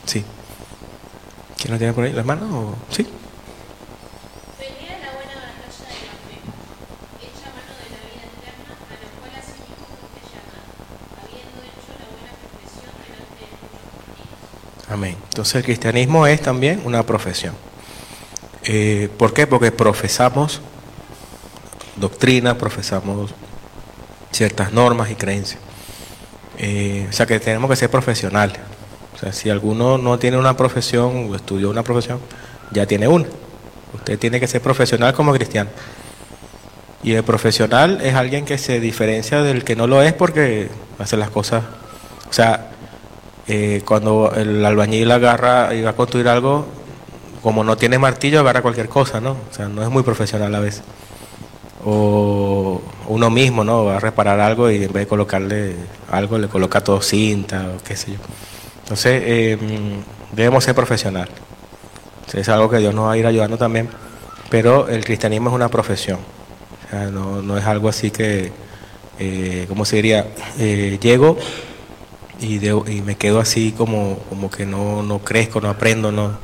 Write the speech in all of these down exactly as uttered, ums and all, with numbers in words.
Sí. ¿Quién lo tiene por ahí? ¿La mano? ¿O? ¿Sí? Pelea la buena batalla de la fe, echa mano de la vida eterna, a la cual asimismo fuiste llamado, habiendo hecho la buena profesión delante de muchos testigos. Amén. Entonces el cristianismo es también una profesión. Eh, ¿Por qué? Porque profesamos doctrina, profesamos ciertas normas y creencias. Eh, o sea que tenemos que ser profesionales. O sea, si alguno no tiene una profesión o estudió una profesión, ya tiene una. Usted tiene que ser profesional como cristiano. Y el profesional es alguien que se diferencia del que no lo es porque hace las cosas. O sea, eh, cuando el albañil agarra y va a construir algo, como no tiene martillo, agarra cualquier cosa, ¿no? O sea, no es muy profesional a veces. O uno mismo, ¿no? Va a reparar algo y en vez de colocarle algo, le coloca todo cinta o qué sé yo. Entonces, eh, debemos ser profesionales. O sea, es algo que Dios nos va a ir ayudando también. Pero el cristianismo es una profesión. O sea, no, no es algo así que, eh, ¿cómo se diría? Eh, llego y, de, y me quedo así como, como que no, no crezco, no aprendo, no.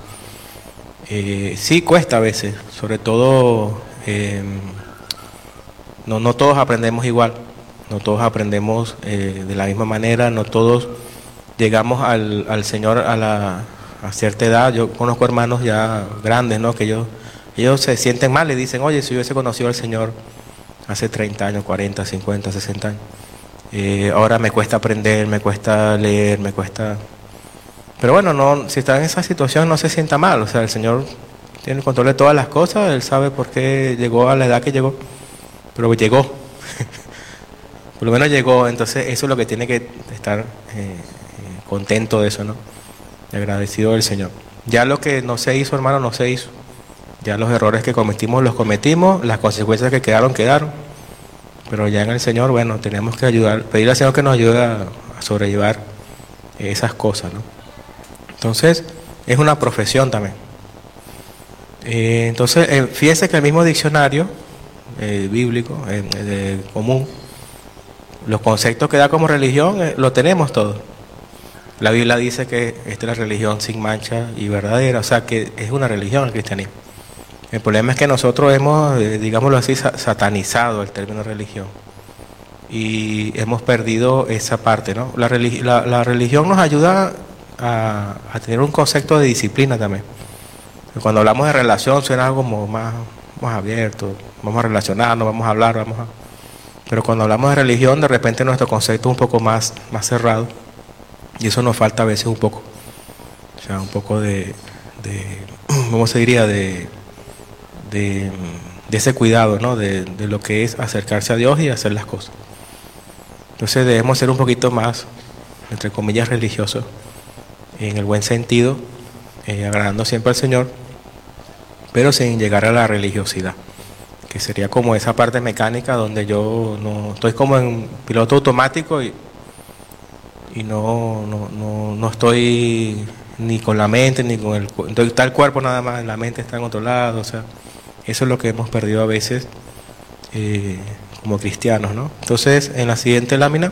Eh, sí cuesta a veces, sobre todo, eh, no, no todos aprendemos igual, no todos aprendemos eh, de la misma manera, no todos llegamos al, al Señor a, la, a cierta edad. Yo conozco hermanos ya grandes, ¿no? Que ellos, ellos se sienten mal y dicen, oye, si yo hubiese conocido al Señor hace treinta años, cuarenta, cincuenta, sesenta años, eh, ahora me cuesta aprender, me cuesta leer, me cuesta... Pero bueno, no, si está en esa situación no se sienta mal, o sea, el Señor tiene el control de todas las cosas, Él sabe por qué llegó a la edad que llegó, pero llegó, por lo menos llegó, entonces eso es lo que tiene que estar eh, eh, contento de eso, ¿no? Y agradecido del Señor. Ya lo que no se hizo, hermano, no se hizo. Ya los errores que cometimos, los cometimos, las consecuencias que quedaron, quedaron. Pero ya en el Señor, bueno, tenemos que ayudar, pedirle al Señor que nos ayude a, a sobrellevar esas cosas, ¿no? Entonces, es una profesión también. Eh, entonces, eh, fíjense que el mismo diccionario eh, bíblico, eh, eh, común, los conceptos que da como religión, eh, lo tenemos todos. La Biblia dice que esta es la religión sin mancha y verdadera, o sea que es una religión el cristianismo. El problema es que nosotros hemos, eh, digámoslo así, sa satanizado el término religión y hemos perdido esa parte, ¿no? La, religi la, la religión nos ayuda a, a tener un concepto de disciplina también. Cuando hablamos de relación suena algo como más, más abierto, vamos a relacionarnos, vamos a hablar, vamos a... Pero cuando hablamos de religión, de repente nuestro concepto es un poco más, más cerrado. Y eso nos falta a veces un poco. O sea, un poco de, de ¿cómo se diría? De, de, de ese cuidado, ¿no? De, de lo que es acercarse a Dios y hacer las cosas. Entonces debemos ser un poquito más, entre comillas, religiosos, en el buen sentido, eh, agradando siempre al Señor, pero sin llegar a la religiosidad, que sería como esa parte mecánica donde yo no estoy como en piloto automático y, y no, no, no, no estoy ni con la mente ni con el cuerpo, está el cuerpo nada más, la mente está en otro lado. O sea, eso es lo que hemos perdido a veces eh, como cristianos, ¿no? Entonces, en la siguiente lámina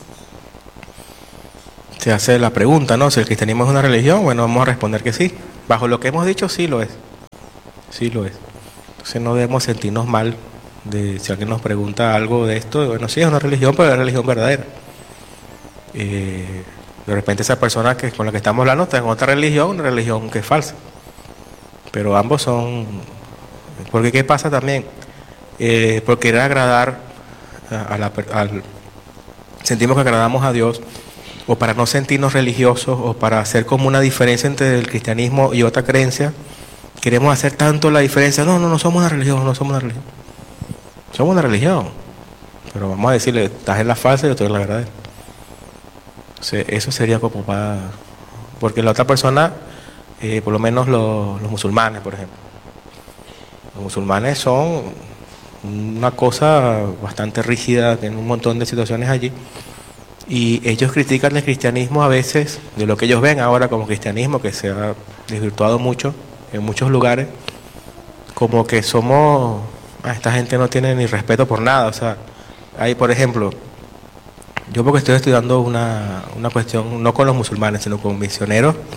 se hace la pregunta, ¿no? Si el cristianismo es una religión, bueno, vamos a responder que sí. Bajo lo que hemos dicho, sí lo es. Sí lo es. Entonces no debemos sentirnos mal de si alguien nos pregunta algo de esto. Bueno, sí es una religión, pero es religión verdadera. Eh, de repente esa persona que con la que estamos hablando está en otra religión, una religión que es falsa. Pero ambos son... Porque ¿qué pasa también? Eh, por querer agradar a, a la, al... Sentimos que agradamos a Dios, o para no sentirnos religiosos, o para hacer como una diferencia entre el cristianismo y otra creencia, queremos hacer tanto la diferencia. No, no, no somos una religión, no somos una religión. Somos una religión, pero vamos a decirle, estás en la falsa y yo estoy en la verdadera. O sea, eso sería como para... Porque la otra persona, eh, por lo menos los, los musulmanes, por ejemplo. Los musulmanes son una cosa bastante rígida, tienen un montón de situaciones allí. Y ellos critican el cristianismo a veces, de lo que ellos ven ahora como cristianismo, que se ha desvirtuado mucho en muchos lugares, como que somos, ah, esta gente no tiene ni respeto por nada. O sea, hay, por ejemplo, yo porque estoy estudiando una, una cuestión, no con los musulmanes, sino con misioneros,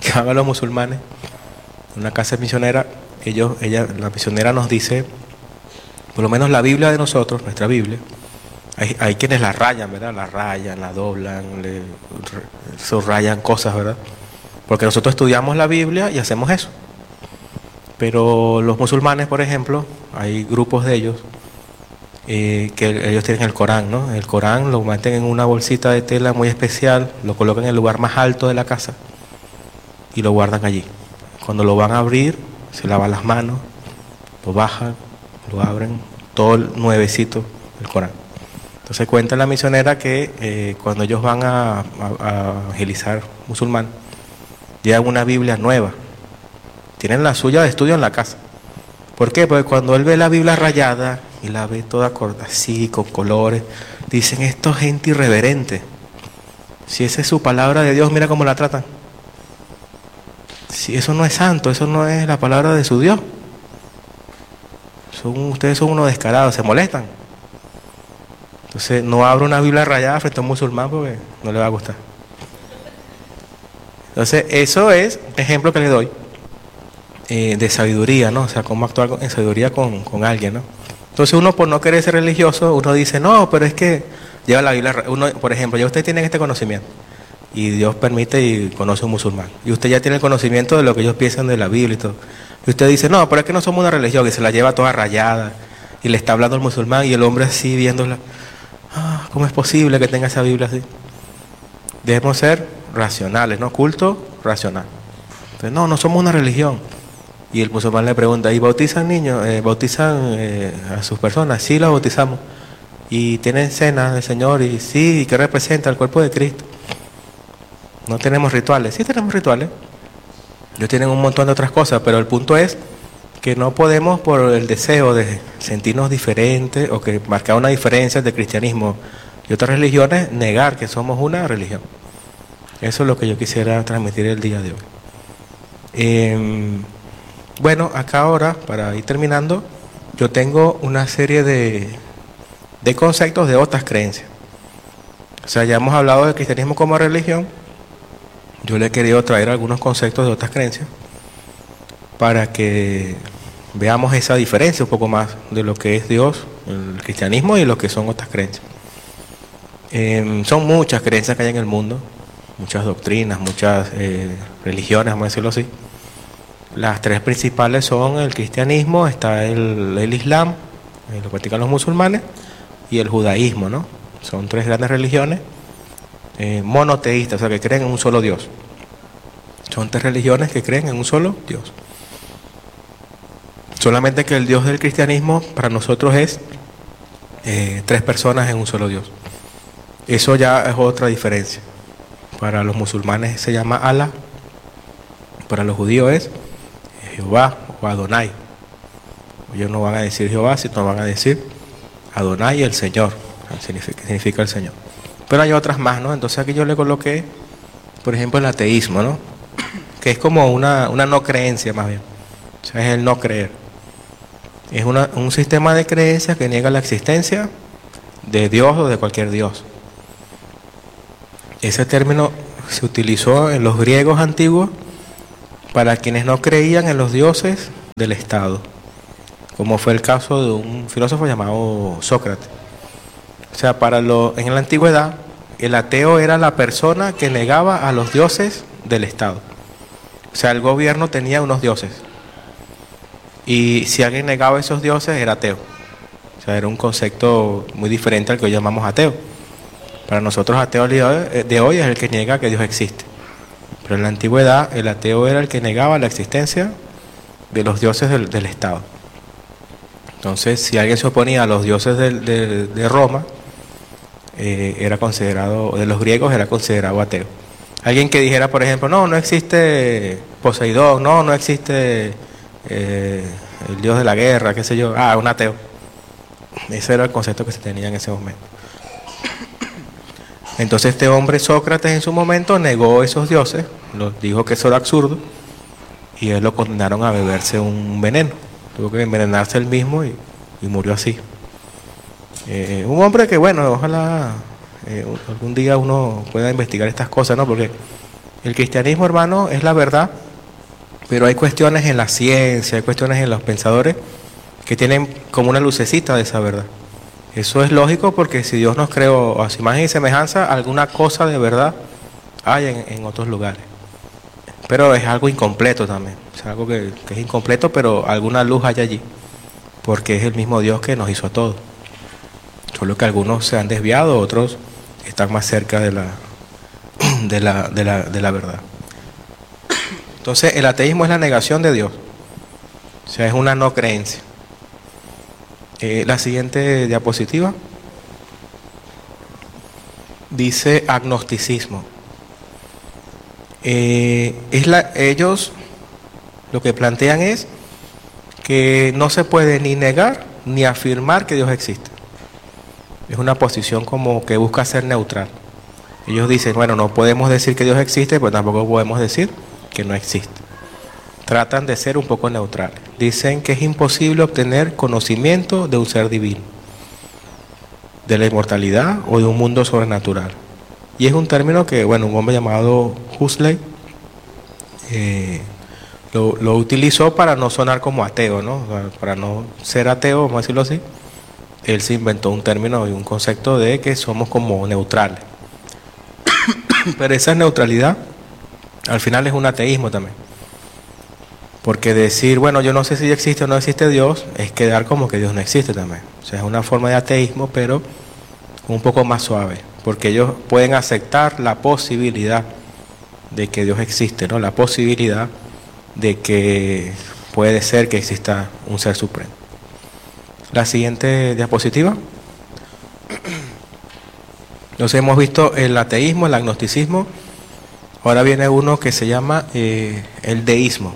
que van a los musulmanes, una casa misionera, ellos, ella, la misionera nos dice, por lo menos la Biblia de nosotros, nuestra Biblia, hay, hay quienes la rayan, ¿verdad? La rayan, la doblan, le subrayan cosas, ¿verdad? Porque nosotros estudiamos la Biblia y hacemos eso. Pero los musulmanes, por ejemplo, hay grupos de ellos eh, que ellos tienen el Corán, ¿no? El Corán lo meten en una bolsita de tela muy especial, lo colocan en el lugar más alto de la casa y lo guardan allí. Cuando lo van a abrir, se lavan las manos, lo bajan, lo abren, todo nuevecito el Corán. Entonces cuenta la misionera que eh, cuando ellos van a, a, a evangelizar musulmán, llevan una Biblia nueva. Tienen la suya de estudio en la casa. ¿Por qué? Porque cuando él ve la Biblia rayada y la ve toda así, con colores, dicen, esto es gente irreverente. Si esa es su palabra de Dios, mira cómo la tratan. Si eso no es santo, eso no es la palabra de su Dios. Son, ustedes son unos descarados, se molestan. Entonces no abro una Biblia rayada frente a un musulmán porque no le va a gustar. Entonces eso es un ejemplo que le doy eh, de sabiduría, ¿no? O sea, cómo actuar en sabiduría con, con alguien, ¿no? Entonces uno, por no querer ser religioso, uno dice, no, pero es que lleva la Biblia, uno, por ejemplo, ya ustedes tienen este conocimiento y Dios permite y conoce a un musulmán y usted ya tiene el conocimiento de lo que ellos piensan de la Biblia y todo, y usted dice, no, pero es que no somos una religión, que se la lleva toda rayada y le está hablando al musulmán y el hombre así viéndola, ah, ¿cómo es posible que tenga esa Biblia así? Debemos ser racionales, ¿no? Culto racional. Entonces, no, no somos una religión. Y el musulmán le pregunta, ¿y bautizan niños? Eh, ¿Bautizan eh, a sus personas? Sí, los bautizamos. ¿Y tienen cena del Señor? Y sí, ¿qué representa el cuerpo de Cristo? ¿No tenemos rituales? Sí tenemos rituales. Ellos tienen un montón de otras cosas, pero el punto es que no podemos, por el deseo de sentirnos diferentes o que marcar una diferencia entre el cristianismo y otras religiones, negar que somos una religión. Eso es lo que yo quisiera transmitir el día de hoy. Eh, bueno, acá ahora, para ir terminando, yo tengo una serie de, de conceptos de otras creencias. O sea, ya hemos hablado del cristianismo como religión. Yo le he querido traer algunos conceptos de otras creencias para que veamos esa diferencia un poco más de lo que es Dios, el cristianismo y lo que son otras creencias. Eh, son muchas creencias que hay en el mundo, muchas doctrinas, muchas eh, religiones, vamos a decirlo así. Las tres principales son el cristianismo, está el, el islam, eh, lo practican los musulmanes, y el judaísmo, ¿no? Son tres grandes religiones eh, monoteístas, o sea, que creen en un solo Dios. Son tres religiones que creen en un solo Dios. Solamente que el Dios del cristianismo para nosotros es eh, tres personas en un solo Dios. Eso ya es otra diferencia. Para los musulmanes se llama Allah, para los judíos es Jehová o Adonai. Ellos no van a decir Jehová, sino van a decir Adonai, el Señor, significa, significa el Señor. Pero hay otras más, ¿no? Entonces aquí yo le coloqué, por ejemplo, el ateísmo, ¿no? Que es como una, una no creencia más bien. O sea, es el no creer. Es una, un sistema de creencias que niega la existencia de Dios o de cualquier Dios. Ese término se utilizó en los griegos antiguos para quienes no creían en los dioses del Estado, como fue el caso de un filósofo llamado Sócrates. O sea, para lo, en la antigüedad, el ateo era la persona que negaba a los dioses del Estado. O sea, el gobierno tenía unos dioses. Y si alguien negaba esos dioses, era ateo. O sea, era un concepto muy diferente al que hoy llamamos ateo. Para nosotros, ateo de hoy es el que niega que Dios existe. Pero en la antigüedad, el ateo era el que negaba la existencia de los dioses del, del Estado. Entonces, si alguien se oponía a los dioses de, de, de Roma, eh, era considerado, de los griegos, era considerado ateo. Alguien que dijera, por ejemplo, no, no existe Poseidón, no, no existe eh, el dios de la guerra, qué sé yo, ah, un ateo. Ese era el concepto que se tenía en ese momento. Entonces este hombre Sócrates en su momento negó esos dioses, los dijo que eso era absurdo, y él lo condenaron a beberse un veneno. Tuvo que envenenarse él mismo y, y murió así. Eh, un hombre que, bueno, ojalá eh, algún día uno pueda investigar estas cosas, ¿no? Porque El cristianismo, hermano, es la verdad, pero hay cuestiones en la ciencia, hay cuestiones en los pensadores que tienen como una lucecita de esa verdad. Eso es lógico porque si Dios nos creó a su imagen y semejanza, alguna cosa de verdad hay en, en otros lugares. Pero es algo incompleto también, es algo que, que es incompleto, pero alguna luz hay allí, porque es el mismo Dios que nos hizo a todos. Solo que algunos se han desviado, otros están más cerca de la, de la, de la, de la verdad. Entonces, el ateísmo es la negación de Dios, o sea, es una no creencia. Eh, la siguiente diapositiva dice agnosticismo. Eh, es la, ellos lo que plantean es que no se puede ni negar ni afirmar que Dios existe. Es una posición como que busca ser neutral. Ellos dicen, bueno, no podemos decir que Dios existe, pero tampoco podemos decir que no existe. Tratan de ser un poco neutrales. Dicen que es imposible obtener conocimiento de un ser divino, de la inmortalidad o de un mundo sobrenatural. Y es un término que, bueno, un hombre llamado Huxley eh, lo, lo utilizó para no sonar como ateo, ¿no? Para no ser ateo, vamos a decirlo así. Él se inventó un término y un concepto de que somos como neutrales. Pero esa neutralidad al final es un ateísmo también. Porque decir, bueno, yo no sé si existe o no existe Dios, es quedar como que Dios no existe también. O sea, es una forma de ateísmo, pero un poco más suave. Porque ellos pueden aceptar la posibilidad de que Dios existe, ¿no? La posibilidad de que puede ser que exista un ser supremo. La siguiente diapositiva. Entonces hemos visto el ateísmo, el agnosticismo. Ahora viene uno que se llama eh, el deísmo.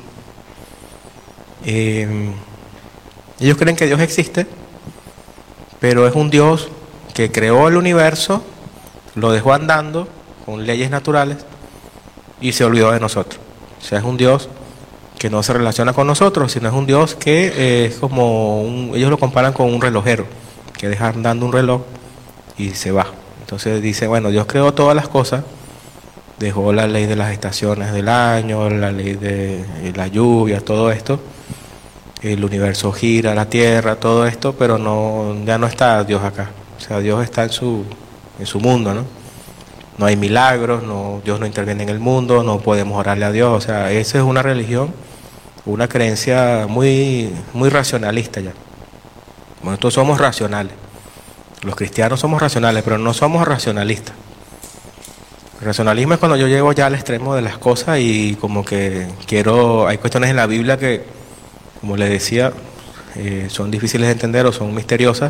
Eh, ellos creen que Dios existe, pero es un Dios que creó el universo, lo dejó andando con leyes naturales y se olvidó de nosotros. O sea, es un Dios que no se relaciona con nosotros, sino es un Dios que eh, es como un, ellos lo comparan con un relojero que deja andando un reloj y se va. Entonces dice, bueno, Dios creó todas las cosas, dejó la ley de las estaciones del año, la ley de la lluvia, todo esto, el universo gira, la tierra, todo esto, pero no, ya no está Dios acá. O sea, Dios está en su, en su mundo, ¿no? No hay milagros, no, Dios no interviene en el mundo, no podemos orarle a Dios. O sea, esa es una religión, una creencia muy, muy racionalista ya. Bueno, nosotros somos racionales. Los cristianos somos racionales, pero no somos racionalistas. El racionalismo es cuando yo llego ya al extremo de las cosas y como que quiero, hay cuestiones en la Biblia que, como les decía, eh, son difíciles de entender o son misteriosas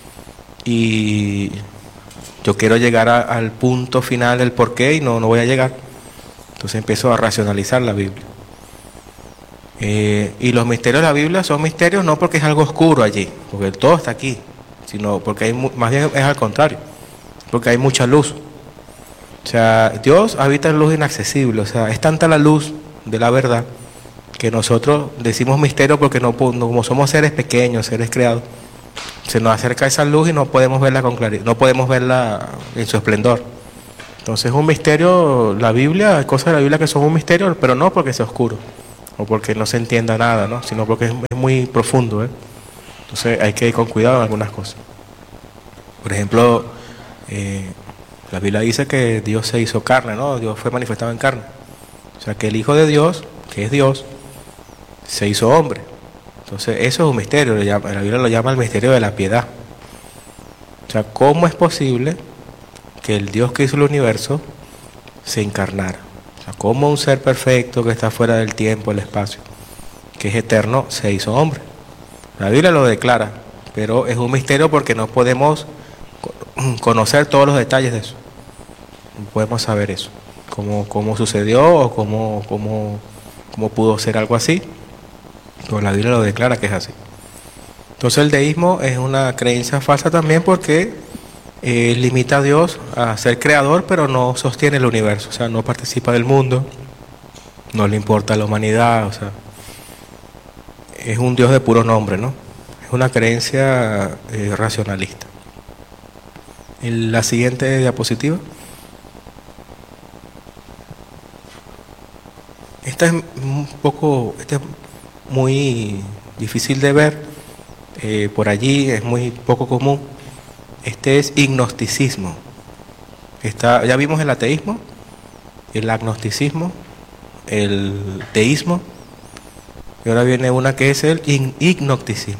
y yo quiero llegar a, al punto final del por qué y no, no voy a llegar. Entonces empiezo a racionalizar la Biblia. Eh, y los misterios de la Biblia son misterios no porque es algo oscuro allí, porque todo está aquí, sino porque hay, más bien es al contrario, porque hay mucha luz. O sea, Dios habita en luz inaccesible, o sea, es tanta la luz de la verdad que nosotros decimos misterio porque no, como somos seres pequeños, seres creados, se nos acerca esa luz y no podemos verla con claridad, no podemos verla en su esplendor. Entonces es un misterio, la Biblia, hay cosas de la Biblia que son un misterio, pero no porque sea oscuro o porque no se entienda nada, ¿no? Sino porque es, es muy profundo, ¿eh? Entonces hay que ir con cuidado en algunas cosas. Por ejemplo, eh, la Biblia dice que Dios se hizo carne, ¿no? Dios fue manifestado en carne. O sea que el Hijo de Dios, que es Dios, se hizo hombre. Entonces eso es un misterio, la Biblia lo llama el misterio de la piedad. O sea, ¿cómo es posible que el Dios que hizo el universo se encarnara? O sea, ¿cómo un ser perfecto que está fuera del tiempo, el espacio, que es eterno, se hizo hombre? La Biblia lo declara, pero es un misterio porque no podemos conocer todos los detalles de eso. No podemos saber eso, cómo, cómo sucedió o cómo, cómo, cómo pudo ser algo así. Pero la Biblia lo declara que es así. Entonces el deísmo es una creencia falsa también porque eh, limita a Dios a ser creador, pero no sostiene el universo. O sea, no participa del mundo, no le importa la humanidad. O sea, es un Dios de puro nombre, ¿no? Es una creencia eh, racionalista. En la siguiente diapositiva. Esta es un poco, este es muy difícil de ver, eh, por allí es muy poco común. Este es ignosticismo. Está, ya vimos el ateísmo, el agnosticismo, el teísmo, y ahora viene una que es el ignosticismo.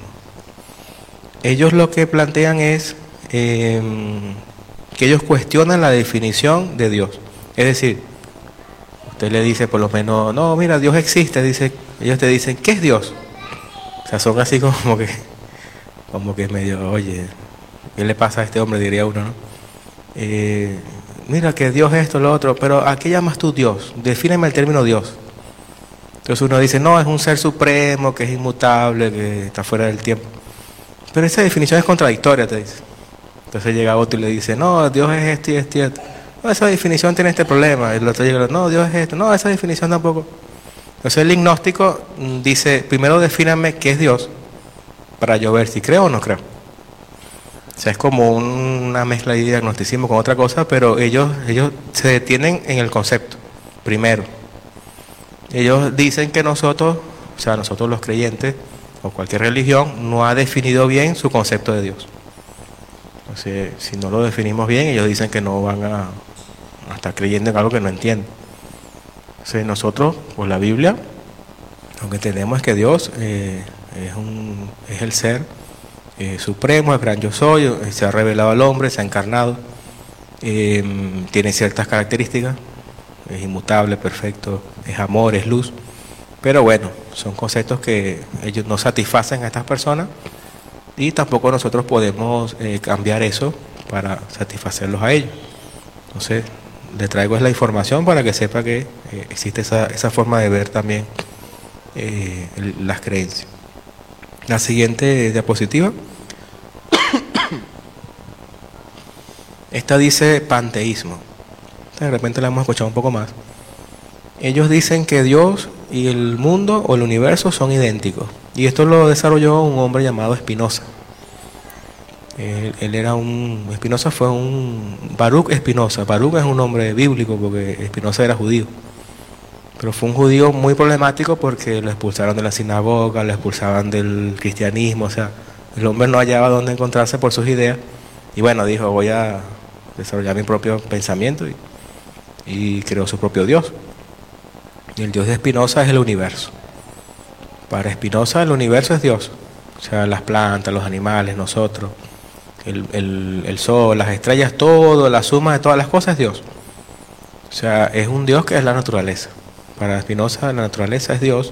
Ellos lo que plantean es eh, que ellos cuestionan la definición de Dios. Es decir, usted le dice por lo menos, no, mira, Dios existe, dice, ellos te dicen, ¿qué es Dios? O sea, son así como que, como que medio, oye, ¿qué le pasa a este hombre? Diría uno, ¿no? Eh, mira que Dios es esto, lo otro, pero ¿a qué llamas tú Dios? Defíneme el término Dios. Entonces uno dice, no, es un ser supremo, que es inmutable, que está fuera del tiempo. Pero esa definición es contradictoria, te dice. Entonces llega otro y le dice, no, Dios es esto y esto y esto. No, esa definición tiene este problema. El otro llega, no, Dios es esto. No, esa definición tampoco. Entonces el ignóstico dice, primero defíname qué es Dios, para yo ver si creo o no creo. O sea, es como una mezcla de agnosticismo con otra cosa, pero ellos, ellos se detienen en el concepto, primero. Ellos dicen que nosotros, o sea, nosotros los creyentes, o cualquier religión, no ha definido bien su concepto de Dios. Entonces, si no lo definimos bien, ellos dicen que no van a, a estar creyendo en algo que no entienden. Entonces, nosotros, por la Biblia, lo que tenemos es que Dios eh, es, un, es el ser eh, supremo, el gran yo soy, eh, se ha revelado al hombre, se ha encarnado, eh, tiene ciertas características, es inmutable, perfecto, es amor, es luz. Pero bueno, son conceptos que ellos no satisfacen a estas personas y tampoco nosotros podemos eh, cambiar eso para satisfacerlos a ellos. Entonces, le traigo la información para que sepa que eh, existe esa, esa forma de ver también eh, el, las creencias. La siguiente diapositiva. Esta dice panteísmo. De repente la hemos escuchado un poco más. Ellos dicen que Dios y el mundo o el universo son idénticos. Y esto lo desarrolló un hombre llamado Spinoza. Él, él era un... Spinoza fue un... Baruch Spinoza. Baruch es un nombre bíblico porque Spinoza era judío. Pero fue un judío muy problemático porque lo expulsaron de la sinagoga, lo expulsaban del cristianismo. O sea, el hombre no hallaba dónde encontrarse por sus ideas. Y bueno, dijo, voy a desarrollar mi propio pensamiento y, y creó su propio Dios. Y el Dios de Spinoza es el universo. Para Spinoza el universo es Dios. O sea, las plantas, los animales, nosotros, el, el, el sol, las estrellas, todo, la suma de todas las cosas es Dios. O sea, es un Dios que es la naturaleza. Para Spinoza la naturaleza es Dios.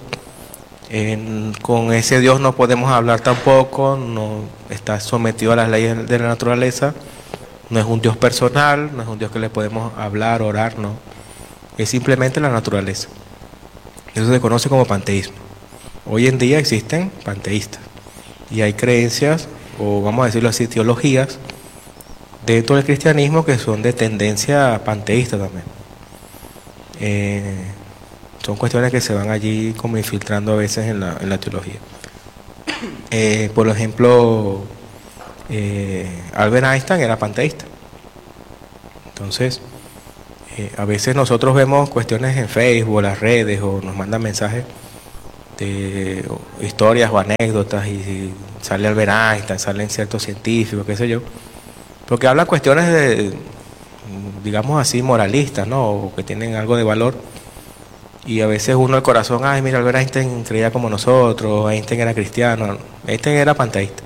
En, con ese Dios no podemos hablar tampoco, no está sometido a las leyes de la naturaleza. No es un Dios personal, no es un Dios que le podemos hablar, orar, no. Es simplemente la naturaleza. Eso se conoce como panteísmo. Hoy en día existen panteístas y hay creencias, o vamos a decirlo así, teologías dentro del cristianismo que son de tendencia panteísta también. Eh, son cuestiones que se van allí como infiltrando a veces en la, en la teología. Eh, por ejemplo, eh, Albert Einstein era panteísta. Entonces, Eh, a veces nosotros vemos cuestiones en Facebook, las redes, o nos mandan mensajes de o, historias o anécdotas y, y sale Albert Einstein, salen ciertos científicos, qué sé yo, porque hablan cuestiones de, digamos así, moralistas, ¿no? O que tienen algo de valor, y a veces uno el corazón, ay, mira, Albert Einstein creía como nosotros, Einstein era cristiano. Einstein era panteísta.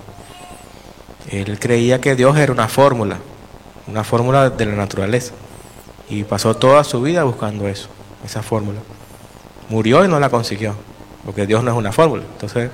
Él creía que Dios era una fórmula, una fórmula de la naturaleza. Y pasó toda su vida buscando eso, esa fórmula. Murió y no la consiguió, porque Dios no es una fórmula. Entonces,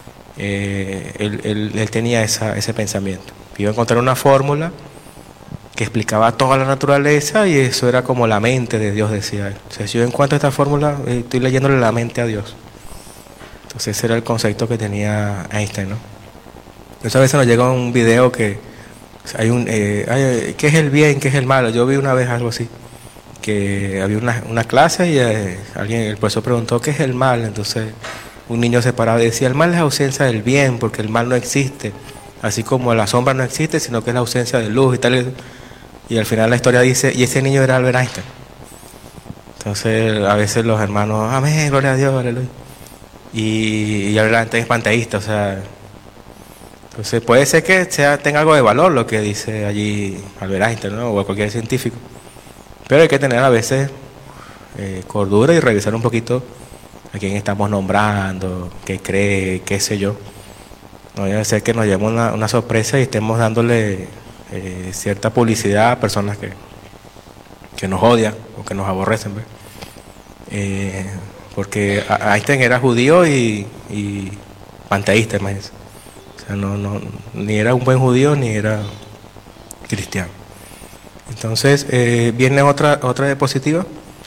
eh, él, él, él tenía esa, ese pensamiento. Iba a encontrar una fórmula que explicaba toda la naturaleza y eso era como la mente de Dios, decía él. O sea, si yo encuentro esta fórmula, eh, estoy leyéndole la mente a Dios. Entonces, ese era el concepto que tenía Einstein, ¿no? Entonces, a veces nos llega un video que hay un... Eh, hay, ¿qué es el bien? ¿Qué es el malo? Yo vi una vez algo así, que había una, una clase y eh, alguien, el profesor preguntó ¿qué es el mal? Entonces un niño se paraba y decía, el mal es la ausencia del bien, porque el mal no existe, así como la sombra no existe, sino que es la ausencia de luz y tal. Y al final la historia dice, y ese niño era Albert Einstein. Entonces, a veces los hermanos, amén, gloria a Dios, aleluya. Y, y la gente es panteísta, o sea. Entonces, puede ser que sea, tenga algo de valor lo que dice allí Albert Einstein, ¿no? O cualquier científico. Pero hay que tener a veces eh, cordura y revisar un poquito a quién estamos nombrando, qué cree, qué sé yo. No vaya a ser que nos llevemos una, una sorpresa y estemos dándole eh, cierta publicidad a personas que, que nos odian o que nos aborrecen, ¿ves? Eh, porque Einstein era judío y, y panteísta, imagínense. O sea, no, no, ni era un buen judío ni era cristiano. Entonces, eh, viene otra, otra diapositiva.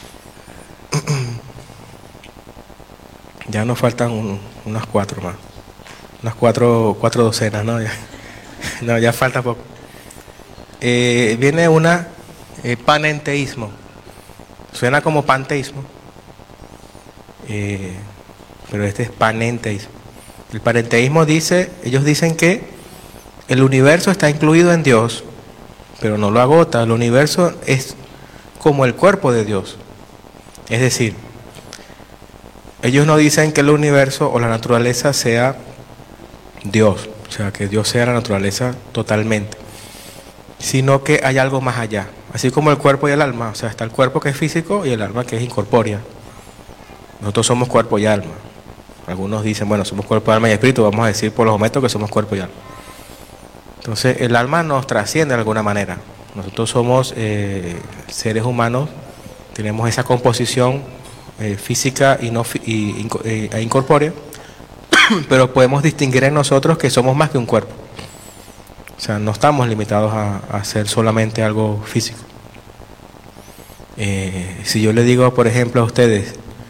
Ya nos faltan un, unas cuatro más. Unas cuatro, cuatro docenas, ¿no? Ya, no, ya falta poco. Eh, viene una eh, panenteísmo. Suena como panteísmo. Eh, pero este es panenteísmo. El panenteísmo dice, ellos dicen que el universo está incluido en Dios, pero no lo agota. El universo es como el cuerpo de Dios. Es decir, ellos no dicen que el universo o la naturaleza sea Dios, o sea, que Dios sea la naturaleza totalmente, sino que hay algo más allá, así como el cuerpo y el alma. O sea, está el cuerpo que es físico y el alma que es incorpórea. Nosotros somos cuerpo y alma. Algunos dicen, bueno, somos cuerpo, alma y espíritu. Vamos a decir por los momentos que somos cuerpo y alma. Entonces, el alma nos trasciende de alguna manera. Nosotros somos eh, seres humanos, tenemos esa composición eh, física y no y, y, e incorpórea, pero podemos distinguir en nosotros que somos más que un cuerpo. O sea, no estamos limitados a, a ser solamente algo físico. Eh, si yo le digo, por ejemplo, a ustedes,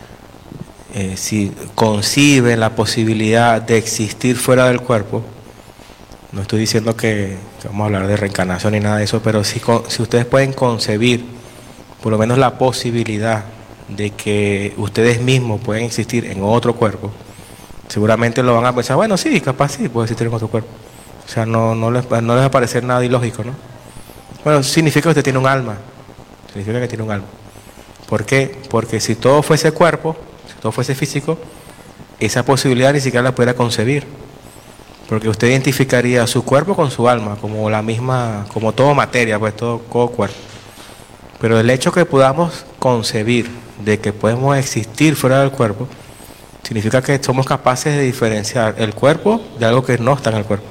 eh, si conciben la posibilidad de existir fuera del cuerpo, no estoy diciendo que, que vamos a hablar de reencarnación ni nada de eso, pero si, si ustedes pueden concebir por lo menos la posibilidad de que ustedes mismos pueden existir en otro cuerpo, seguramente lo van a pensar, bueno, sí, capaz sí, puede existir en otro cuerpo. O sea, no, no, les, no les va a parecer nada ilógico, ¿no? Bueno, significa que usted tiene un alma, significa que tiene un alma. ¿Por qué? Porque si todo fuese cuerpo, si todo fuese físico, esa posibilidad ni siquiera la pudiera concebir. Porque usted identificaría su cuerpo con su alma, como la misma, como todo materia, pues todo, todo cuerpo. Pero el hecho que podamos concebir de que podemos existir fuera del cuerpo, significa que somos capaces de diferenciar el cuerpo de algo que no está en el cuerpo.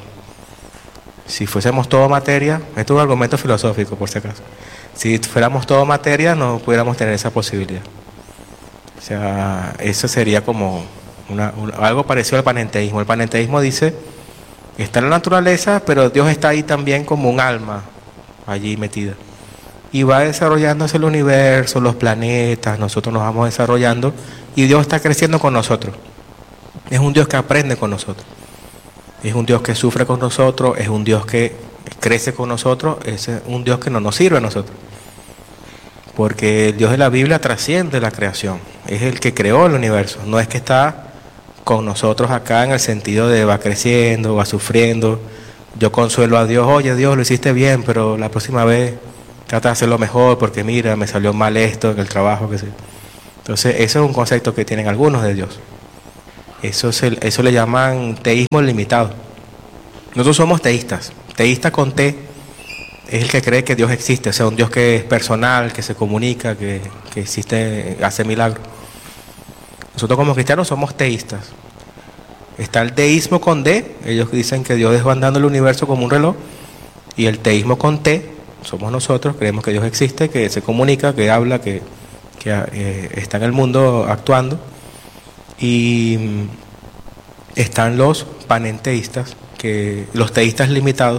Si fuésemos todo materia, esto es un argumento filosófico por si acaso, si fuéramos todo materia no pudiéramos tener esa posibilidad. O sea, eso sería como una, una, algo parecido al panenteísmo. El panenteísmo dice, está en la naturaleza, pero Dios está ahí también como un alma allí metida. Y va desarrollándose el universo, los planetas, nosotros nos vamos desarrollando y Dios está creciendo con nosotros. Es un Dios que aprende con nosotros. Es un Dios que sufre con nosotros, es un Dios que crece con nosotros, es un Dios que no nos sirve a nosotros. Porque el Dios de la Biblia trasciende la creación, es el que creó el universo, no es que está con nosotros acá en el sentido de va creciendo, va sufriendo. Yo consuelo a Dios, oye Dios, lo hiciste bien, pero la próxima vez trata de hacerlo mejor porque mira, me salió mal esto en el trabajo, qué sé. Entonces, eso es un concepto que tienen algunos de Dios. Eso, se, eso le llaman teísmo limitado. Nosotros somos teístas. Teísta con T es el que cree que Dios existe, o sea, un Dios que es personal, que se comunica, que, que existe, hace milagros. Nosotros como cristianos somos teístas. Está el deísmo con D, ellos dicen que Dios va andando el universo como un reloj, y el teísmo con T, somos nosotros, creemos que Dios existe, que se comunica, que habla, que, que eh, está en el mundo actuando. Y están los panenteístas, que, los teístas limitados,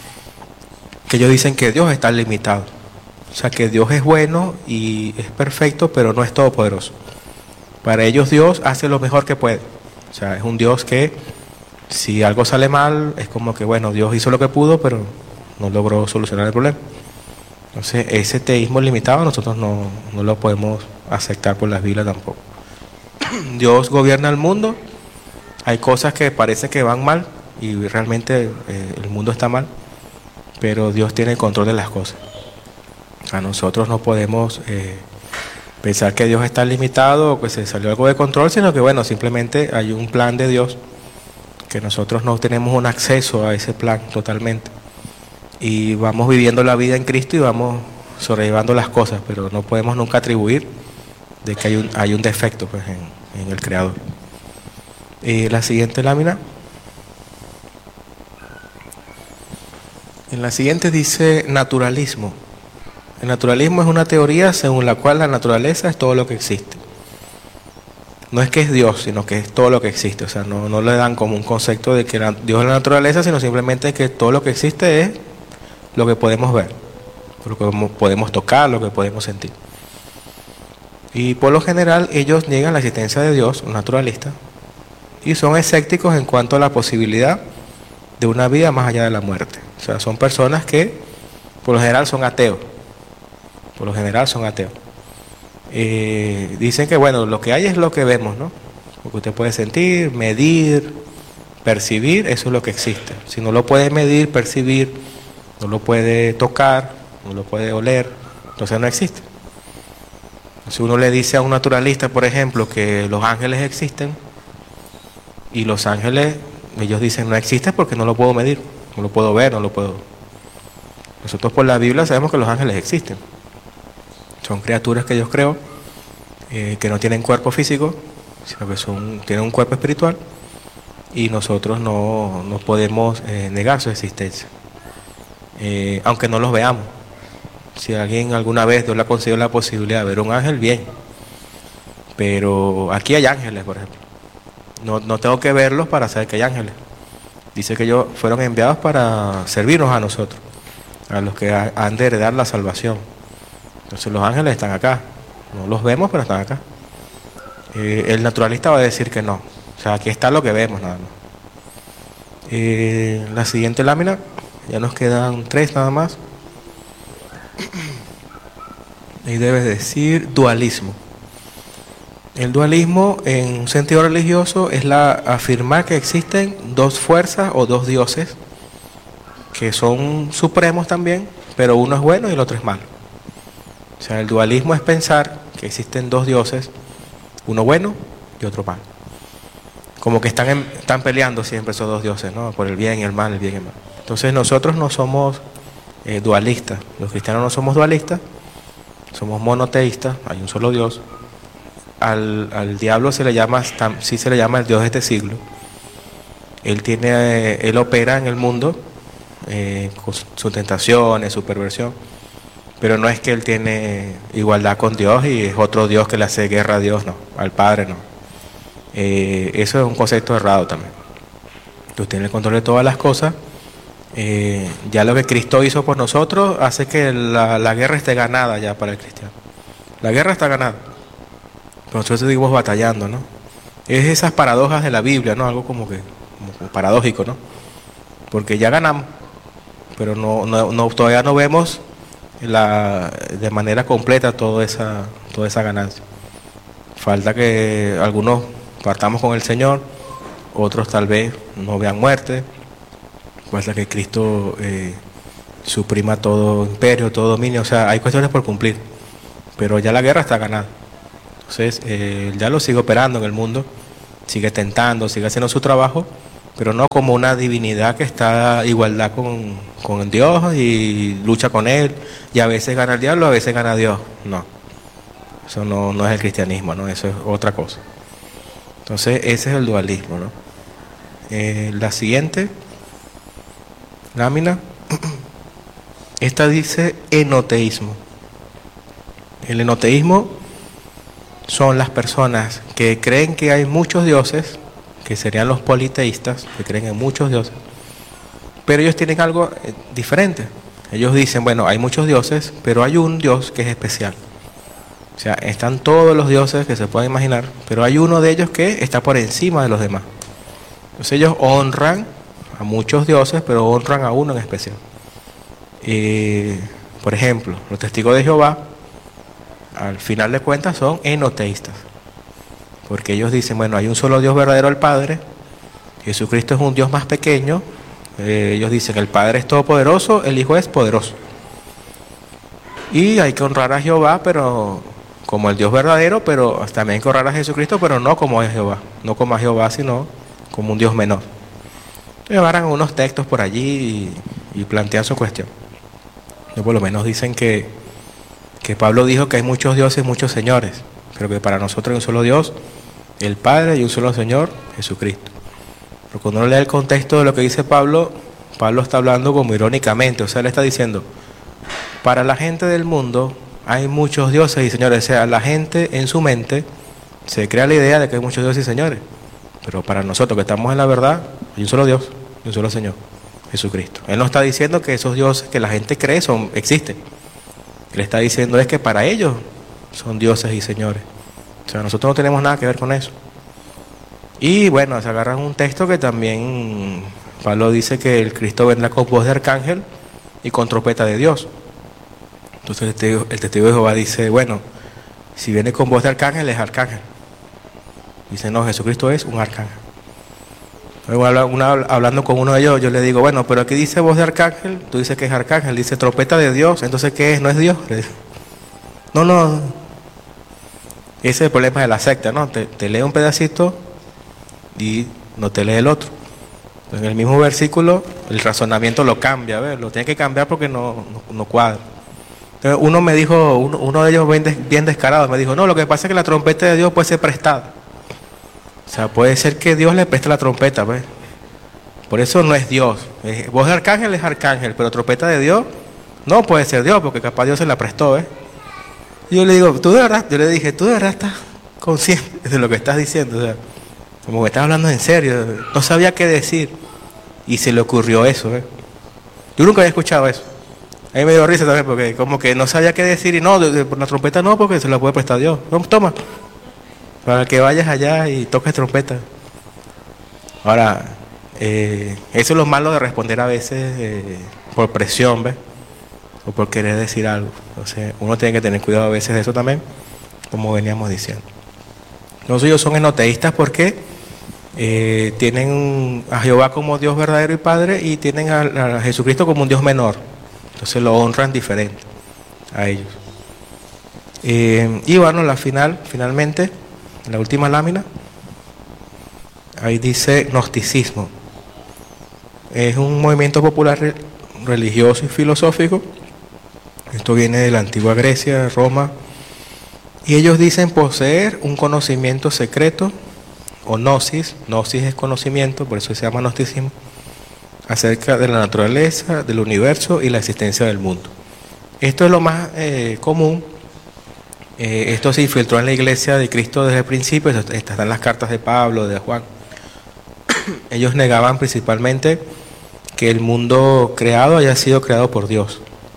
que ellos dicen que Dios está limitado. O sea, que Dios es bueno y es perfecto, pero no es todopoderoso. Para ellos Dios hace lo mejor que puede. O sea, es un Dios que si algo sale mal, es como que, bueno, Dios hizo lo que pudo, pero no logró solucionar el problema. Entonces, ese teísmo limitado nosotros no, no lo podemos aceptar por la Biblia tampoco. Dios gobierna el mundo, hay cosas que parece que van mal y realmente eh, el mundo está mal, pero Dios tiene el control de las cosas. O sea, nosotros no podemos eh, pensar que Dios está limitado o que se salió algo de control, sino que bueno, simplemente hay un plan de Dios, que nosotros no tenemos un acceso a ese plan totalmente. Y vamos viviendo la vida en Cristo y vamos sobrellevando las cosas, pero no podemos nunca atribuir de que hay un, hay un defecto pues, en, en el Creador. Y la siguiente lámina. En la siguiente dice naturalismo. El naturalismo es una teoría según la cual la naturaleza es todo lo que existe. No es que es Dios, sino que es todo lo que existe. O sea, no, no le dan como un concepto de que la, Dios es la naturaleza, sino simplemente que todo lo que existe es lo que podemos ver, lo que podemos tocar, lo que podemos sentir. Y por lo general ellos niegan la existencia de Dios, un naturalista, y son escépticos en cuanto a la posibilidad de una vida más allá de la muerte. O sea, son personas que por lo general son ateos. Por lo general son ateos. Eh, dicen que bueno, lo que hay es lo que vemos, ¿no? Lo que usted puede sentir, medir, percibir, eso es lo que existe. Si no lo puede medir, percibir, no lo puede tocar, no lo puede oler, entonces no existe. Si uno le dice a un naturalista, por ejemplo, que los ángeles existen, y los ángeles, ellos dicen no existen porque no lo puedo medir, no lo puedo ver, no lo puedo. Nosotros por la Biblia sabemos que los ángeles existen. Son criaturas que Dios creó, eh, que no tienen cuerpo físico, sino que son, tienen un cuerpo espiritual, y nosotros no, no podemos eh, negar su existencia, eh, aunque no los veamos. Si alguien alguna vez Dios le ha concedido la posibilidad de ver un ángel, bien, pero aquí hay ángeles, por ejemplo. No, no tengo que verlos para saber que hay ángeles. Dice que ellos fueron enviados para servirnos a nosotros, a los que han de heredar la salvación. Entonces los ángeles están acá, no los vemos, pero están acá. Eh, el naturalista va a decir que no, o sea, aquí está lo que vemos nada más. Eh, la siguiente lámina, ya nos quedan tres nada más. Ahí debes decir dualismo. El dualismo en un sentido religioso es la afirmar que existen dos fuerzas o dos dioses que son supremos también, pero uno es bueno y el otro es malo. O sea, el dualismo es pensar que existen dos dioses, uno bueno y otro malo. Como que están, en, están peleando siempre esos dos dioses, ¿no? Por el bien y el mal, el bien y el mal. Entonces nosotros no somos eh, dualistas, los cristianos no somos dualistas, somos monoteístas, hay un solo Dios. Al, al diablo se le llama, sí se le llama el Dios de este siglo. Él tiene, eh, él opera en el mundo eh, con sus tentaciones, su perversión. Pero no es que él tiene igualdad con Dios y es otro Dios que le hace guerra a Dios, no, al Padre no. Eh, eso es un concepto errado también. Dios tiene el control de todas las cosas. Eh, ya lo que Cristo hizo por nosotros hace que la, la guerra esté ganada ya para el cristiano. La guerra está ganada. Pero nosotros seguimos batallando, ¿no? Es esas paradojas de la Biblia, ¿no? Algo como que como paradójico, ¿no? Porque ya ganamos, pero no, no, no todavía no vemos La, de manera completa toda esa, toda esa ganancia. Falta que algunos partamos con el Señor, otros tal vez no vean muerte. Falta que Cristo eh, suprima todo imperio, todo dominio. O sea, hay cuestiones por cumplir, pero ya la guerra está ganada. Entonces, eh, ya lo sigue operando en el mundo, sigue tentando, sigue haciendo su trabajo, pero no como una divinidad que está a igualdad con, con Dios y lucha con Él, y a veces gana el diablo, a veces gana Dios. No, eso no, no es el cristianismo, ¿no? Eso es otra cosa. Entonces ese es el dualismo, ¿no? Eh, la siguiente lámina, esta dice enoteísmo. El enoteísmo son las personas que creen que hay muchos dioses, que serían los politeístas, que creen en muchos dioses, pero ellos tienen algo eh, diferente. Ellos dicen, bueno, hay muchos dioses, pero hay un Dios que es especial. O sea, están todos los dioses que se pueden imaginar, pero hay uno de ellos que está por encima de los demás. Entonces ellos honran a muchos dioses, pero honran a uno en especial. Y, por ejemplo, los testigos de Jehová, al final de cuentas, son enoteístas. Porque ellos dicen, bueno, hay un solo Dios verdadero, el Padre. Jesucristo es un Dios más pequeño. Eh, ellos dicen que el Padre es todopoderoso, el Hijo es poderoso. Y hay que honrar a Jehová, pero como el Dios verdadero, pero también que honrar a Jesucristo, pero no como a Jehová, no como a Jehová, sino como un Dios menor. Llevaran unos textos por allí y, y plantean su cuestión. Yo por lo menos dicen que, que Pablo dijo que hay muchos dioses, muchos señores, pero que para nosotros hay un solo Dios, el Padre, y un solo Señor, Jesucristo. Pero cuando uno lee el contexto de lo que dice Pablo, Pablo está hablando como irónicamente, o sea, le está diciendo, para la gente del mundo hay muchos dioses y señores, o sea, la gente en su mente se crea la idea de que hay muchos dioses y señores, pero para nosotros que estamos en la verdad, hay un solo Dios, y un solo Señor, Jesucristo. Él no está diciendo que esos dioses que la gente cree son, existen. Él está diciendo es que para ellos son dioses y señores. O sea, nosotros no tenemos nada que ver con eso. Y bueno, se agarran un texto que también Pablo dice que el Cristo vendrá con voz de arcángel y con trompeta de Dios. Entonces el testigo, el testigo de Jehová dice, bueno, si viene con voz de arcángel es arcángel. Dice, no, Jesucristo es un arcángel. Una, una, hablando con uno de ellos, yo le digo, bueno, pero aquí dice voz de arcángel, tú dices que es arcángel, dice trompeta de Dios, entonces ¿qué es? ¿No es Dios? No, no, ese es el problema de la secta, ¿no? Te, te lee un pedacito y no te lee el otro. En el mismo versículo, el razonamiento lo cambia, ¿ves? Lo tiene que cambiar porque no, no, no cuadra. Entonces, uno me dijo, uno, uno de ellos bien, des, bien descarado, me dijo, no, lo que pasa es que la trompeta de Dios puede ser prestada. O sea, puede ser que Dios le preste la trompeta, ¿ves? Por eso no es Dios. Es, voz de arcángel es arcángel, pero trompeta de Dios no puede ser Dios, porque capaz Dios se la prestó, ¿ves? Y yo le digo, tú de verdad, yo le dije, tú de verdad estás consciente de lo que estás diciendo, o sea, como que estás hablando en serio, no sabía qué decir. Y se le ocurrió eso, ¿eh? Yo nunca había escuchado eso. A mí me dio risa también, porque como que no sabía qué decir, y no, de, de, por la trompeta no, porque se la puede prestar Dios. No, toma, para que vayas allá y toques trompeta. Ahora, eh, eso es lo malo de responder a veces eh, por presión, ¿ves? O por querer decir algo. Entonces, uno tiene que tener cuidado a veces de eso también, como veníamos diciendo. Entonces, ellos son enoteístas porque eh, tienen a Jehová como Dios verdadero y Padre, y tienen a, a Jesucristo como un Dios menor. Entonces, lo honran diferente a ellos. Eh, y bueno, la final, finalmente, la última lámina, ahí dice gnosticismo. Es un movimiento popular re, religioso y filosófico. Esto viene de la antigua Grecia, Roma, y ellos dicen poseer un conocimiento secreto, o gnosis, gnosis es conocimiento, por eso se llama gnosticismo, acerca de la naturaleza, del universo y la existencia del mundo. Esto es lo más eh, común. Eh, esto se infiltró en la iglesia de Cristo desde el principio. Estas están las cartas de Pablo, de Juan. Ellos negaban principalmente que el mundo creado haya sido creado por Dios.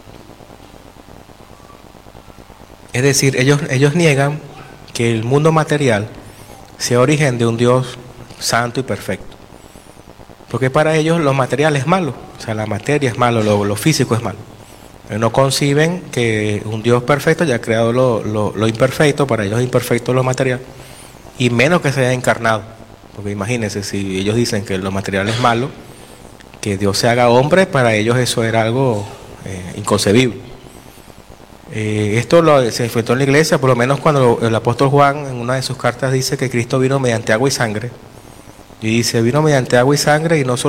Es decir, ellos, ellos niegan que el mundo material sea origen de un Dios santo y perfecto. Porque para ellos lo material es malo, o sea, la materia es malo, lo, lo físico es malo. Ellos no conciben que un Dios perfecto haya creado lo, lo, lo imperfecto, para ellos es imperfecto lo material, y menos que se haya encarnado. Porque imagínense, si ellos dicen que lo material es malo, que Dios se haga hombre, para ellos eso era algo eh, inconcebible. Eh, esto lo, se enfrentó en la iglesia, por lo menos cuando el apóstol Juan en una de sus cartas dice que Cristo vino mediante agua y sangre. Y dice, vino mediante agua y sangre, y no solo